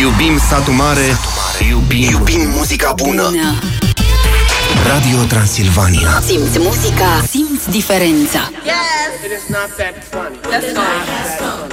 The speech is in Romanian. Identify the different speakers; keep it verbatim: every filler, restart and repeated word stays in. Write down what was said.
Speaker 1: Iubim satul mare, iubim, iubim muzica bună. Radio Transilvania.
Speaker 2: Simți muzica, simți diferența.
Speaker 3: Yes! It is not that funny. That's not.